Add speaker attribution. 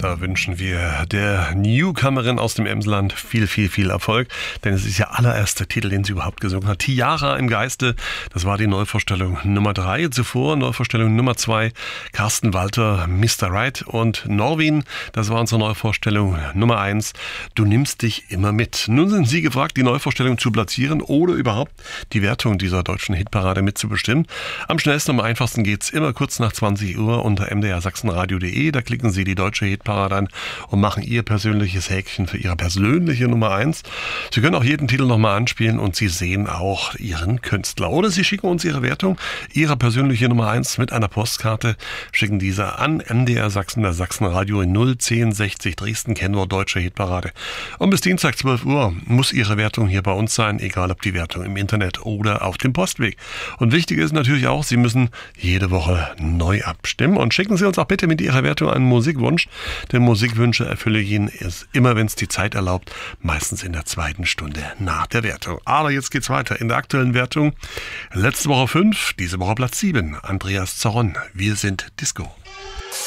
Speaker 1: Da wünschen wir der Newcomerin aus dem Emsland viel, viel, viel Erfolg, denn es ist ihr allererster Titel, den sie überhaupt gesungen hat. Tiara im Geiste, das war die Neuvorstellung Nummer 3. Zuvor Neuvorstellung Nummer 2, Carsten Walter, Mr. Right, und Norwin, das war unsere Neuvorstellung Nummer 1, Du nimmst dich immer mit. Nun sind Sie gefragt, die Neuvorstellung zu platzieren oder überhaupt die Wertung dieser deutschen Hitparade mitzubestimmen. Am schnellsten und am einfachsten geht's immer kurz nach 20 Uhr unter mdrsachsenradio.de. Da klicken Sie die deutsche Hitparade an und machen Ihr persönliches Häkchen für Ihre persönliche Nummer 1. Sie können auch jeden Titel nochmal anspielen und Sie sehen auch Ihren Künstler. Oder Sie schicken uns Ihre Wertung, Ihre persönliche Nummer 1 mit einer Postkarte, schicken diese an MDR Sachsen, der Sachsenradio in 01060 Dresden, Kennwort Deutsche Hitparade. Und bis Dienstag 12 Uhr muss Ihre Wertung hier bei uns sein, egal ob die Wertung im Internet oder auf dem Postweg. Und wichtig ist natürlich auch, Sie müssen jede Woche neu abstimmen und schicken Sie uns auch bitte mit Ihrer Wertung einen Musikwunsch, denn Musikwünsche erfülle ich Ihnen immer, wenn es die Zeit erlaubt, meistens in der zweiten Stunde nach der Wertung. Aber jetzt geht's weiter in der aktuellen Wertung. Letzte Woche 5, diese Woche Platz 7, Andreas Zorron, Wir sind Disco.